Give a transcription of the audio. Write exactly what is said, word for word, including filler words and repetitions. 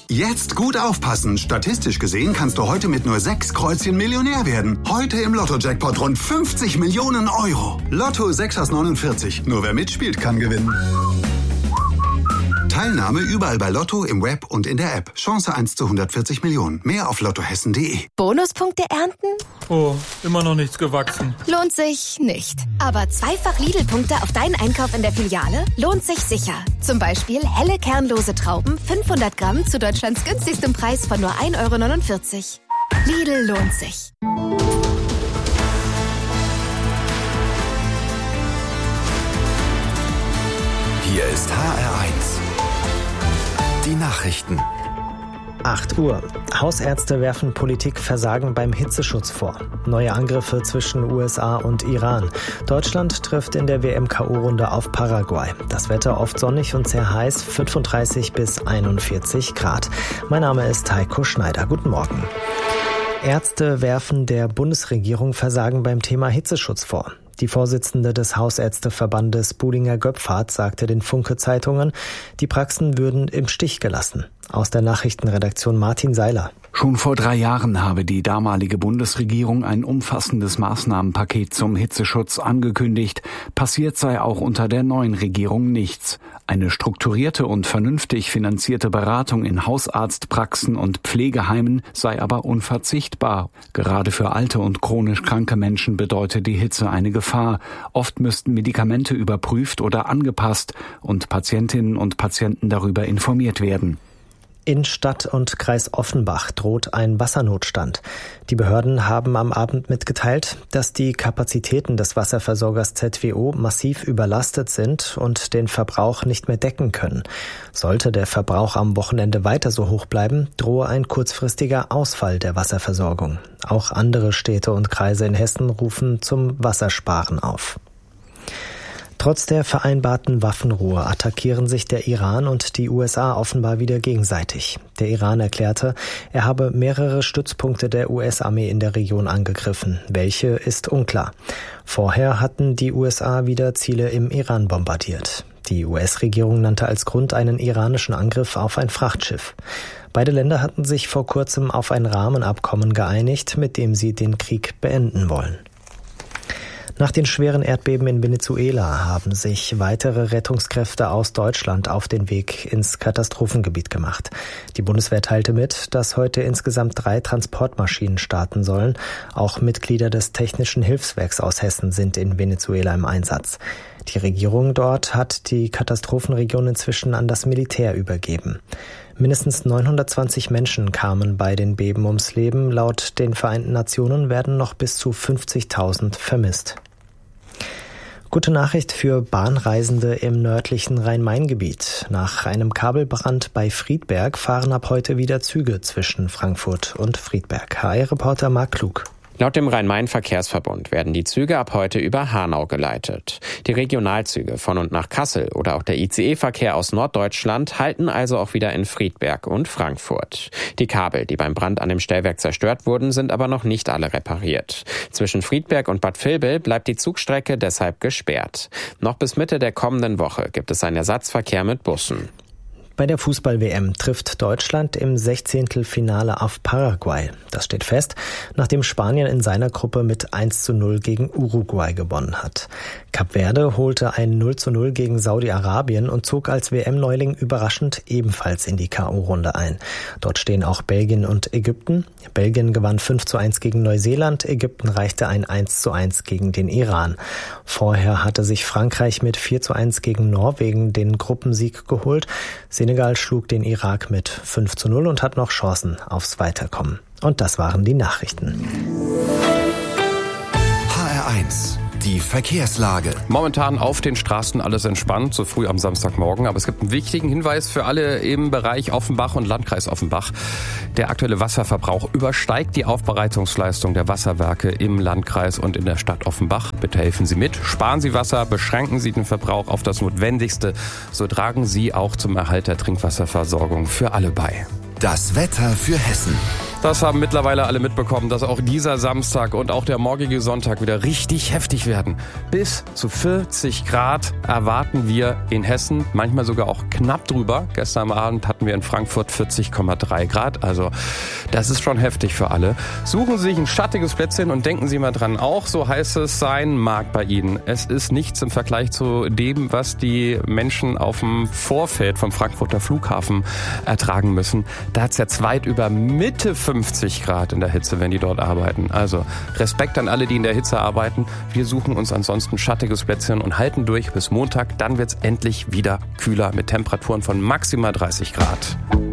Jetzt gut aufpassen. Statistisch gesehen kannst du heute mit nur sechs Kreuzchen Millionär werden. Heute im Lotto-Jackpot rund fünfzig Millionen Euro. Lotto sechs aus neunundvierzig. Nur wer mitspielt, kann gewinnen. Teilnahme überall bei Lotto, im Web und in der App. Chance eins zu hundertvierzig Millionen. Mehr auf lottohessen punkt de. Bonuspunkte ernten? Oh, immer noch nichts gewachsen. Lohnt sich nicht. Aber zweifach Lidl-Punkte auf deinen Einkauf in der Filiale lohnt sich sicher. Zum Beispiel helle kernlose Trauben, fünfhundert Gramm zu Deutschlands günstigstem Preis von nur ein Euro neunundvierzig. Lidl lohnt sich. Hier ist H R eins. Die Nachrichten. acht Uhr. Hausärzte werfen Politik Versagen beim Hitzeschutz vor. Neue Angriffe zwischen U S A und Iran. Deutschland trifft in der W M-K O-Runde auf Paraguay. Das Wetter oft sonnig und sehr heiß, fünfunddreißig bis einundvierzig Grad. Mein Name ist Heiko Schneider. Guten Morgen. Ärzte werfen der Bundesregierung Versagen beim Thema Hitzeschutz vor. Die Vorsitzende des Hausärzteverbandes Buhlinger-Göpfert sagte den Funke-Zeitungen, die Praxen würden im Stich gelassen. Aus der Nachrichtenredaktion Martin Seiler. Schon vor drei Jahren habe die damalige Bundesregierung ein umfassendes Maßnahmenpaket zum Hitzeschutz angekündigt. Passiert sei auch unter der neuen Regierung nichts. Eine strukturierte und vernünftig finanzierte Beratung in Hausarztpraxen und Pflegeheimen sei aber unverzichtbar. Gerade für alte und chronisch kranke Menschen bedeutet die Hitze eine Gefahr. Oft müssten Medikamente überprüft oder angepasst und Patientinnen und Patienten darüber informiert werden. In Stadt und Kreis Offenbach droht ein Wassernotstand. Die Behörden haben am Abend mitgeteilt, dass die Kapazitäten des Wasserversorgers Z W O massiv überlastet sind und den Verbrauch nicht mehr decken können. Sollte der Verbrauch am Wochenende weiter so hoch bleiben, drohe ein kurzfristiger Ausfall der Wasserversorgung. Auch andere Städte und Kreise in Hessen rufen zum Wassersparen auf. Trotz der vereinbarten Waffenruhe attackieren sich der Iran und die U S A offenbar wieder gegenseitig. Der Iran erklärte, er habe mehrere Stützpunkte der U S-Armee in der Region angegriffen. Welche ist unklar. Vorher hatten die U S A wieder Ziele im Iran bombardiert. Die U S-Regierung nannte als Grund einen iranischen Angriff auf ein Frachtschiff. Beide Länder hatten sich vor kurzem auf ein Rahmenabkommen geeinigt, mit dem sie den Krieg beenden wollen. Nach den schweren Erdbeben in Venezuela haben sich weitere Rettungskräfte aus Deutschland auf den Weg ins Katastrophengebiet gemacht. Die Bundeswehr teilte mit, dass heute insgesamt drei Transportmaschinen starten sollen. Auch Mitglieder des Technischen Hilfswerks aus Hessen sind in Venezuela im Einsatz. Die Regierung dort hat die Katastrophenregion inzwischen an das Militär übergeben. Mindestens neunhundertzwanzig Menschen kamen bei den Beben ums Leben. Laut den Vereinten Nationen werden noch bis zu fünfzigtausend vermisst. Gute Nachricht für Bahnreisende im nördlichen Rhein-Main-Gebiet. Nach einem Kabelbrand bei Friedberg fahren ab heute wieder Züge zwischen Frankfurt und Friedberg. H R-Reporter Marc Klug. Laut dem Rhein-Main-Verkehrsverbund werden die Züge ab heute über Hanau geleitet. Die Regionalzüge von und nach Kassel oder auch der I C E-Verkehr aus Norddeutschland halten also auch wieder in Friedberg und Frankfurt. Die Kabel, die beim Brand an dem Stellwerk zerstört wurden, sind aber noch nicht alle repariert. Zwischen Friedberg und Bad Vilbel bleibt die Zugstrecke deshalb gesperrt. Noch bis Mitte der kommenden Woche gibt es einen Ersatzverkehr mit Bussen. Bei der Fußball-W M trifft Deutschland im Sechzehntelfinale auf Paraguay. Das steht fest, nachdem Spanien in seiner Gruppe mit eins zu null gegen Uruguay gewonnen hat. Kap Verde holte ein null zu null gegen Saudi-Arabien und zog als W M-Neuling überraschend ebenfalls in die K O-Runde ein. Dort stehen auch Belgien und Ägypten. Belgien gewann fünf zu eins gegen Neuseeland, Ägypten reichte ein eins zu eins gegen den Iran. Vorher hatte sich Frankreich mit vier zu eins gegen Norwegen den Gruppensieg geholt. Senegal schlug den Irak mit fünf zu null und hat noch Chancen aufs Weiterkommen. Und das waren die Nachrichten. H R eins. Die Verkehrslage. Momentan auf den Straßen alles entspannt, so früh am Samstagmorgen. Aber es gibt einen wichtigen Hinweis für alle im Bereich Offenbach und Landkreis Offenbach. Der aktuelle Wasserverbrauch übersteigt die Aufbereitungsleistung der Wasserwerke im Landkreis und in der Stadt Offenbach. Bitte helfen Sie mit. Sparen Sie Wasser, beschränken Sie den Verbrauch auf das Notwendigste. So tragen Sie auch zum Erhalt der Trinkwasserversorgung für alle bei. Das Wetter für Hessen. Das haben mittlerweile alle mitbekommen, dass auch dieser Samstag und auch der morgige Sonntag wieder richtig heftig werden. Bis zu vierzig Grad erwarten wir in Hessen, manchmal sogar auch knapp drüber. Gestern Abend hatten wir in Frankfurt vierzig Komma drei Grad, also das ist schon heftig für alle. Suchen Sie sich ein schattiges Plätzchen und denken Sie mal dran, auch so heiß es sein mag bei Ihnen. Es ist nichts im Vergleich zu dem, was die Menschen auf dem Vorfeld vom Frankfurter Flughafen ertragen müssen. Da hat es jetzt weit über Mitte fünfzig Grad in der Hitze, wenn die dort arbeiten. Also Respekt an alle, die in der Hitze arbeiten. Wir suchen uns ansonsten ein schattiges Plätzchen und halten durch bis Montag. Dann wird es endlich wieder kühler mit Temperaturen von maximal dreißig Grad.